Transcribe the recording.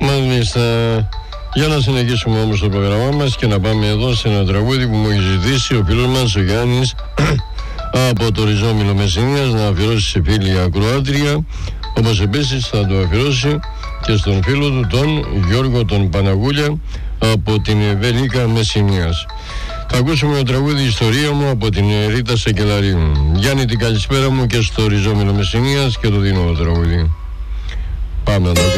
Μάλιστα. Για να συνεχίσουμε όμως το πρόγραμμά μας και να πάμε εδώ σε ένα τραγούδι που μου έχει ζητήσει ο φίλος μας ο Γιάννης από το Ριζόμυλο Μεσσηνίας να αφιερώσει σε φίλη ακροάτρια, όπως επίσης θα το αφιερώσει και στον φίλο του τον Γιώργο τον Παναγούλια από την Βελίκα Μεσσηνίας. Θα ακούσουμε το τραγούδι «Ιστορία μου» από την Ρίτα Σακελαρίου. Γιάννη, την καλησπέρα μου και στο Ριζόμυλο Μεσσηνίας και το δίνω το τραγούδι. Πάμε να το